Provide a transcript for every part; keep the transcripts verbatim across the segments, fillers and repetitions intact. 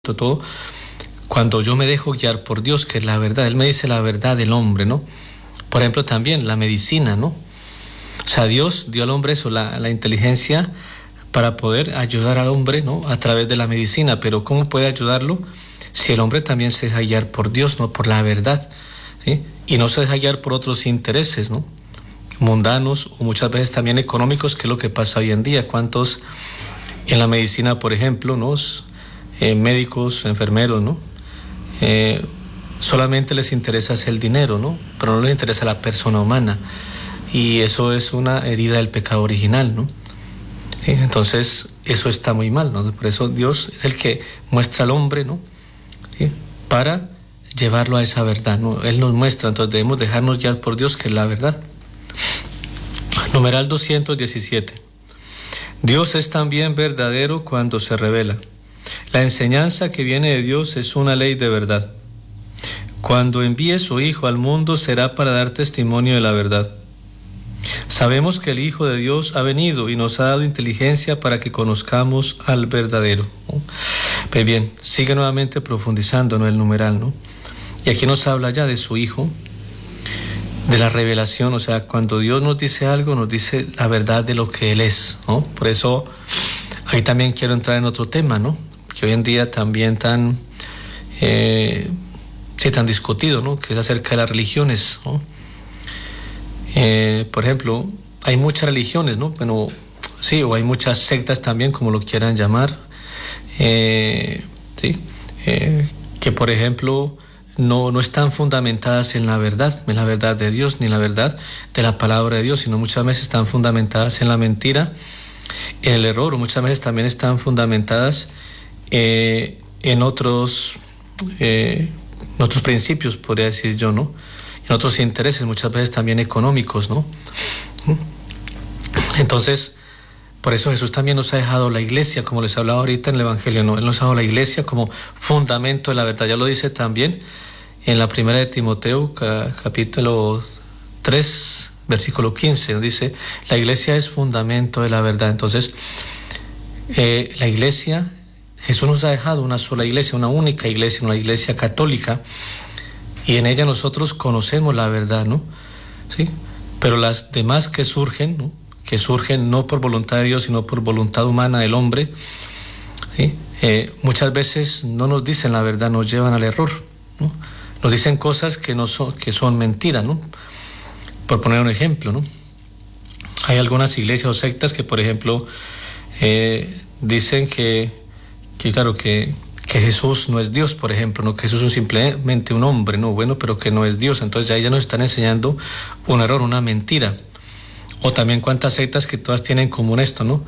todo, cuando yo me dejo guiar por Dios, que es la verdad. Él me dice la verdad del hombre, ¿no? Por ejemplo, también la medicina, ¿no? O sea, Dios dio al hombre eso, la, la inteligencia para poder ayudar al hombre, ¿no? A través de la medicina. Pero ¿cómo puede ayudarlo si el hombre también se deja guiar por Dios, ¿no? Por la verdad, ¿sí? Y no se deja guiar por otros intereses, ¿no? Mundanos o muchas veces también económicos, que es lo que pasa hoy en día. ¿Cuántos en la medicina, por ejemplo, ¿no? Eh, médicos, enfermeros, ¿no? Eh, solamente les interesa el dinero, ¿no? Pero no les interesa la persona humana. Y eso es una herida del pecado original, ¿no? ¿Sí? Entonces, eso está muy mal, ¿no? Por eso Dios es el que muestra al hombre, ¿no? ¿Sí? Para llevarlo a esa verdad, ¿no? Él nos muestra, entonces debemos dejarnos guiar por Dios, que es la verdad. Numeral doscientos diecisiete. Dios es también verdadero cuando se revela. La enseñanza que viene de Dios es una ley de verdad. Cuando envíe su Hijo al mundo será para dar testimonio de la verdad. Sabemos que el Hijo de Dios ha venido y nos ha dado inteligencia para que conozcamos al verdadero, ¿no? Pues bien, sigue nuevamente profundizando, ¿no? El numeral, ¿no? Y aquí nos habla ya de su Hijo, de la revelación. O sea, cuando Dios nos dice algo, nos dice la verdad de lo que Él es, ¿no? Por eso ahí también quiero entrar en otro tema, ¿no? Que hoy en día también tan, eh, sí, tan discutido, ¿no? Que es acerca de las religiones, ¿no? Eh, por ejemplo, hay muchas religiones, ¿no? Bueno, sí, o hay muchas sectas también, como lo quieran llamar, eh, sí, eh, que por ejemplo no, no están fundamentadas en la verdad, en la verdad de Dios, ni en la verdad de la palabra de Dios, sino muchas veces están fundamentadas en la mentira, en el error, o muchas veces también están fundamentadas eh, en otros, eh, en otros principios, podría decir yo, ¿no? En otros intereses, muchas veces también económicos, ¿no? Entonces, por eso Jesús también nos ha dejado la iglesia, como les hablaba ahorita en el Evangelio, ¿no? Él nos ha dejado la iglesia como fundamento de la verdad. Ya lo dice también en la primera de Timoteo, capítulo tres, versículo quince, dice, la iglesia es fundamento de la verdad. Entonces, eh, la iglesia, Jesús nos ha dejado una sola iglesia, una única iglesia, una iglesia católica, y en ella nosotros conocemos la verdad, ¿no? ¿Sí? Pero las demás que surgen, ¿no? Que surgen no por voluntad de Dios, sino por voluntad humana del hombre, ¿sí? Eh, muchas veces no nos dicen la verdad, nos llevan al error, ¿no? Nos dicen cosas que, no son, que son mentiras, ¿no? Por poner un ejemplo, ¿no? Hay algunas iglesias o sectas que, por ejemplo, eh, dicen que, que claro, que... que Jesús no es Dios, por ejemplo, no, que Jesús es simplemente un hombre, no, bueno, pero que no es Dios. Entonces ya, ya nos están enseñando un error, una mentira. O también cuántas sectas que todas tienen en común esto, ¿no?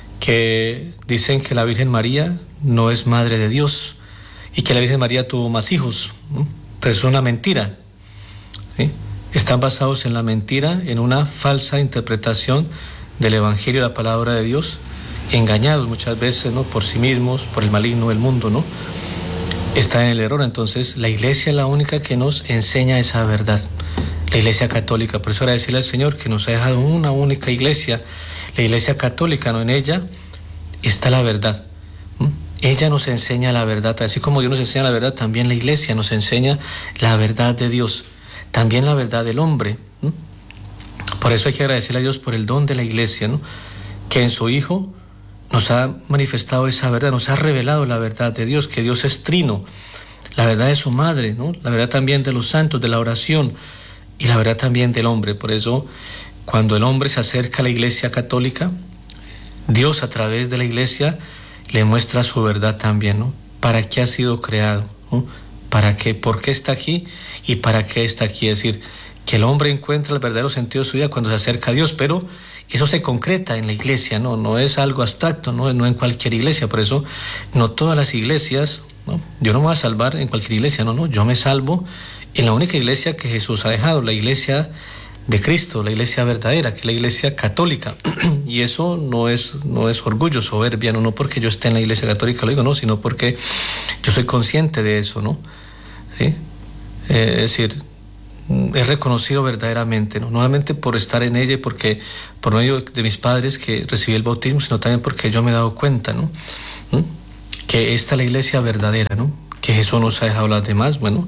Que dicen que la Virgen María no es madre de Dios y que la Virgen María tuvo más hijos, ¿no? Entonces es una mentira, ¿sí? Están basados en la mentira, en una falsa interpretación del Evangelio, de la palabra de Dios, engañados muchas veces, ¿no? Por sí mismos, por el maligno del mundo, ¿no? Está en el error. Entonces la iglesia es la única que nos enseña esa verdad, la iglesia católica. Por eso agradecerle al Señor que nos ha dejado una única iglesia, la iglesia católica, ¿no? En ella está la verdad, ¿Mm? Ella nos enseña la verdad, así como Dios nos enseña la verdad, también la iglesia nos enseña la verdad de Dios, también la verdad del hombre, ¿Mm? Por eso hay que agradecerle a Dios por el don de la iglesia, ¿no? Que en su Hijo nos ha manifestado esa verdad, nos ha revelado la verdad de Dios, que Dios es trino, la verdad de su madre, ¿no? La verdad también de los santos, de la oración, y la verdad también del hombre. Por eso, cuando el hombre se acerca a la iglesia católica, Dios a través de la iglesia le muestra su verdad también, ¿no? ¿Para qué ha sido creado? ¿No? ¿Para qué? ¿Por qué está aquí? ¿Y para qué está aquí? Es decir, que el hombre encuentra el verdadero sentido de su vida cuando se acerca a Dios, pero eso se concreta en la iglesia, ¿no? No es algo abstracto, no, no en cualquier iglesia. Por eso, no todas las iglesias, ¿no? Yo no me voy a salvar en cualquier iglesia, no, no, yo me salvo en la única iglesia que Jesús ha dejado, la iglesia de Cristo, la iglesia verdadera, que es la iglesia católica. Y eso no es, no es orgullo, soberbia, no, no porque yo esté en la iglesia católica lo digo, no, sino porque yo soy consciente de eso, ¿no? ¿Sí? Eh, es decir, he reconocido verdaderamente, ¿no? No solamente por estar en ella y porque por medio de mis padres que recibí el bautismo, sino también porque yo me he dado cuenta, ¿no? ¿Mm? que esta es la iglesia verdadera, ¿no? Que Jesús nos ha dejado las demás, bueno,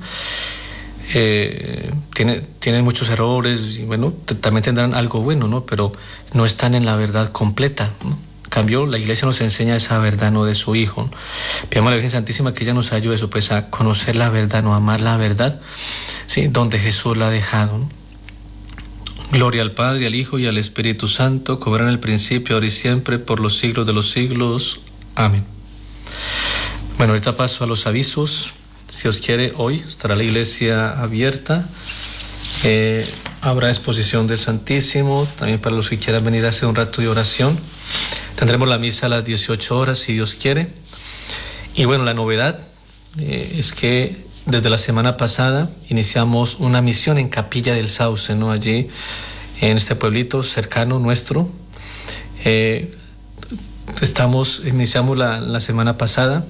eh, tiene, tienen muchos errores y bueno, t- también tendrán algo bueno, ¿no? Pero no están en la verdad completa, ¿no? En cambio, la iglesia nos enseña esa verdad, ¿no? De su Hijo, ¿no? Pidamos a la Virgen Santísima que ella nos ayude eso, pues, a conocer la verdad, ¿no? A amar la verdad, ¿sí? Donde Jesús la ha dejado, ¿no? Gloria al Padre, al Hijo y al Espíritu Santo, como era en el principio, ahora y siempre, por los siglos de los siglos. Amén. Bueno, ahorita paso a los avisos. Si Dios quiere, hoy estará la iglesia abierta. Eh, habrá exposición del Santísimo, también para los que quieran venir a hacer un rato de oración. Tendremos la misa a las dieciocho horas, si Dios quiere. Y bueno, la novedad eh, es que desde la semana pasada iniciamos una misión en Capilla del Sauce, ¿no? Allí en este pueblito cercano nuestro. Eh, estamos, iniciamos la, la semana pasada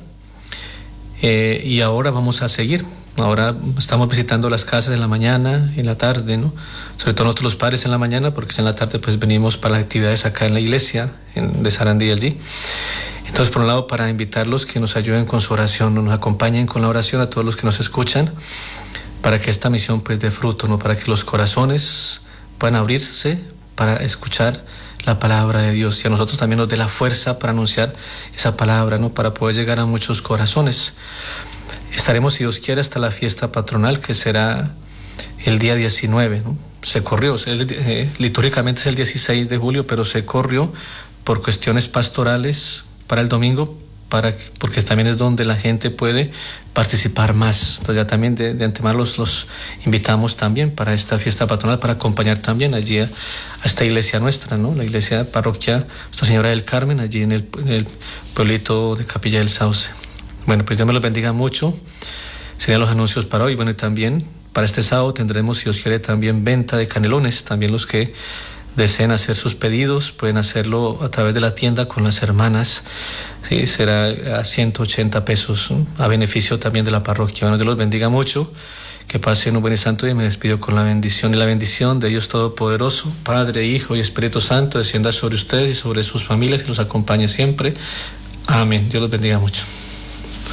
eh, y ahora vamos a seguir. Ahora estamos visitando las casas en la mañana, en la tarde, ¿no? Sobre todo nosotros los padres en la mañana, porque en la tarde pues venimos para las actividades acá en la iglesia en, de Sarandí allí. Entonces, por un lado, para invitarlos que nos ayuden con su oración, nos acompañen con la oración a todos los que nos escuchan, para que esta misión pues dé fruto, ¿no? Para que los corazones puedan abrirse para escuchar la palabra de Dios y a nosotros también nos dé la fuerza para anunciar esa palabra, ¿no? Para poder llegar a muchos corazones. Estaremos, si Dios quiere, hasta la fiesta patronal, que será el día diecinueve, ¿no? Se corrió, eh, litúrgicamente es el dieciséis de julio, pero se corrió por cuestiones pastorales para el domingo, para, porque también es donde la gente puede participar más. Entonces ya también de, de antemano los, los invitamos también para esta fiesta patronal, para acompañar también allí a, a esta iglesia nuestra, ¿no? La iglesia parroquia Nuestra Señora del Carmen, allí en el, en el pueblito de Capilla del Sauce. Bueno, pues Dios me los bendiga mucho. Serían los anuncios para hoy. Bueno, y también para este sábado tendremos, si Dios quiere, también venta de canelones. También los que deseen hacer sus pedidos pueden hacerlo a través de la tienda con las hermanas. Sí, será a ciento ochenta pesos, ¿no? A beneficio también de la parroquia. Bueno, Dios los bendiga mucho. Que pasen un buen y santo día. Me despido con la bendición y la bendición de Dios Todopoderoso, Padre, Hijo y Espíritu Santo, descienda sobre ustedes y sobre sus familias y los acompañe siempre. Amén. Dios los bendiga mucho.